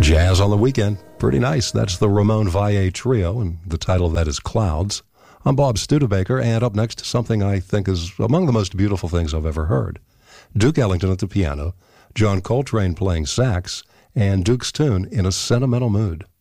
Jazz on the Weekend. Pretty nice. That's the Ramon Valle Trio, and the title of that is Clouds. I'm Bob Studebaker, and up next, something I think is among the most beautiful things I've ever heard. Duke Ellington at the piano, John Coltrane playing sax, and Duke's tune, In a Sentimental Mood.